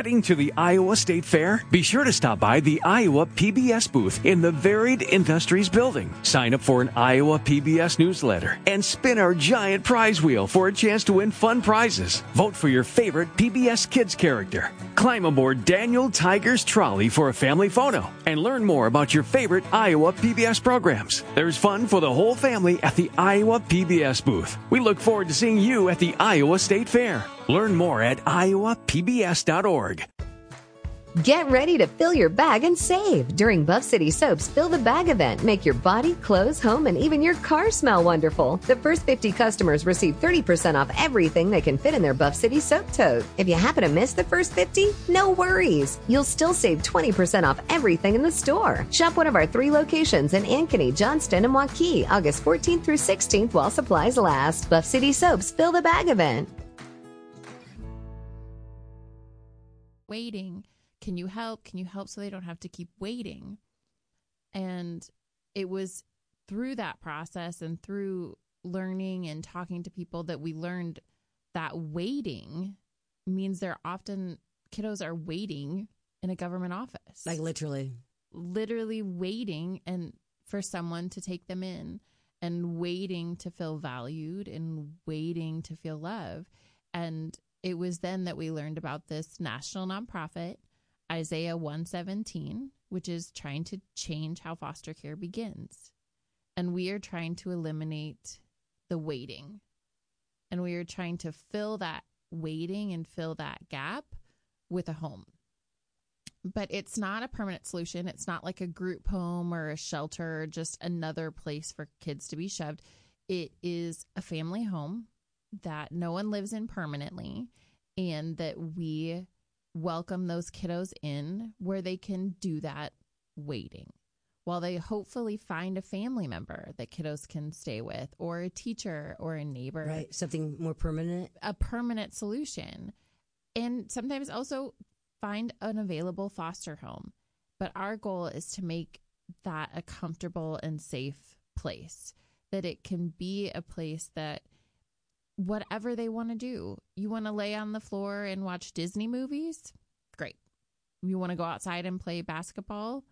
Heading to the Iowa State Fair? Be sure to stop by the Iowa PBS booth in the Varied Industries building. Sign up for an Iowa PBS newsletter and spin our giant prize wheel for a chance to win fun prizes. Vote for your favorite PBS Kids character. Climb aboard Daniel Tiger's trolley for a family photo and learn more about your favorite Iowa PBS programs. There's fun for the whole family at the Iowa PBS booth. We look forward to seeing you at the Iowa State Fair. Learn more at iowapbs.org. Get ready to fill your bag and save during Buff City Soap's Fill the Bag event. Make your body, clothes, home, and even your car smell wonderful. The first 50 customers receive 30% off everything they can fit in their Buff City Soap tote. If you happen to miss the first 50, no worries. You'll still save 20% off everything in the store. Shop one of our 3 locations in Ankeny, Johnston, and Waukee, August 14th through 16th while supplies last. Buff City Soap's Fill the Bag event. Waiting. Can you help? Can you help so they don't have to keep waiting? And it was through that process and through learning and talking to people that we learned that waiting means kiddos are waiting in a government office. Like literally waiting and for someone to take them in and waiting to feel valued and waiting to feel love. And it was then that we learned about this national nonprofit, Isaiah 117, which is trying to change how foster care begins. And we are trying to eliminate the waiting. And we are trying to fill that waiting and fill that gap with a home. But it's not a permanent solution. It's not like a group home or a shelter or just another place for kids to be shoved. It is a family home that no one lives in permanently, and that we welcome those kiddos in where they can do that waiting while they hopefully find a family member that kiddos can stay with, or a teacher or a neighbor. Right. Something more permanent. A permanent solution. And sometimes also find an available foster home. But our goal is to make that a comfortable and safe place, that it can be a place that whatever they want to do. You want to lay on the floor and watch Disney movies? Great. You want to go outside and play basketball?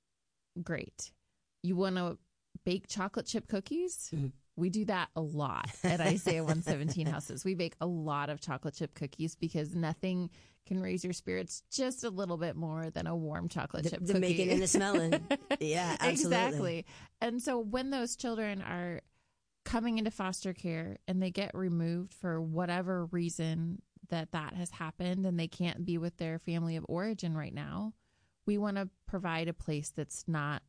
Great. You want to bake chocolate chip cookies? Mm-hmm. We do that a lot at Isaiah 117 houses. We bake a lot of chocolate chip cookies because nothing can raise your spirits just a little bit more than a warm chocolate chip cookie. The making and the smelling. Yeah, absolutely. Exactly. And so when those children are coming into foster care and they get removed for whatever reason that has happened and they can't be with their family of origin right now, we want to provide a place that's not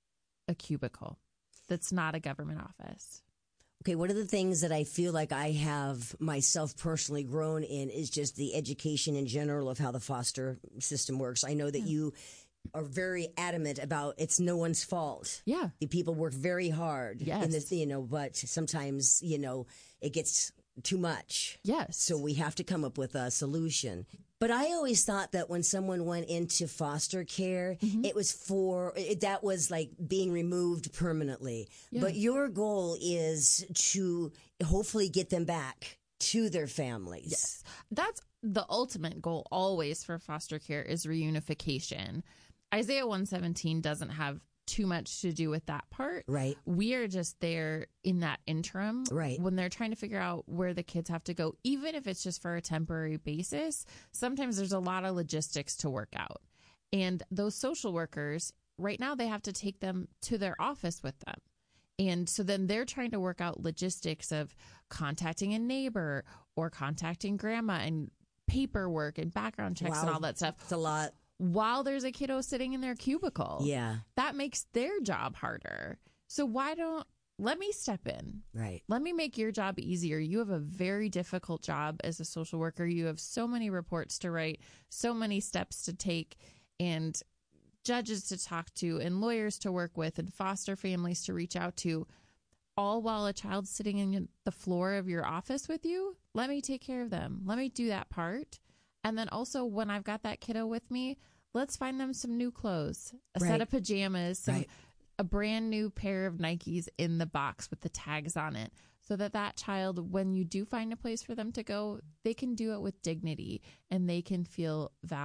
a cubicle, that's not a government office. Okay, one of the things that I feel like I have myself personally grown in is just the education in general of how the foster system works. I know that you are very adamant about it's no one's fault. Yeah. The people work very hard. Yes. In this, but sometimes, it gets too much. Yes. So we have to come up with a solution. But I always thought that when someone went into foster care, it was that was like being removed permanently. Yeah. But your goal is to hopefully get them back to their families. Yes. That's the ultimate goal always for foster care is reunification. Isaiah 117 doesn't have too much to do with that part. Right. We are just there in that interim. Right. When they're trying to figure out where the kids have to go, even if it's just for a temporary basis, sometimes there's a lot of logistics to work out. And those social workers, right now, they have to take them to their office with them. And so then they're trying to work out logistics of contacting a neighbor or contacting grandma and paperwork and background checks and all that stuff. It's a lot. While there's a kiddo sitting in their cubicle. Yeah. That makes their job harder. So let me step in. Right. Let me make your job easier. You have a very difficult job as a social worker. You have so many reports to write, so many steps to take, and judges to talk to, and lawyers to work with, and foster families to reach out to, all while a child's sitting in the floor of your office with you. Let me take care of them. Let me do that part. And then also when I've got that kiddo with me, let's find them some new clothes, a set of pajamas, a brand new pair of Nikes in the box with the tags on it, so that child, when you do find a place for them to go, they can do it with dignity and they can feel valued.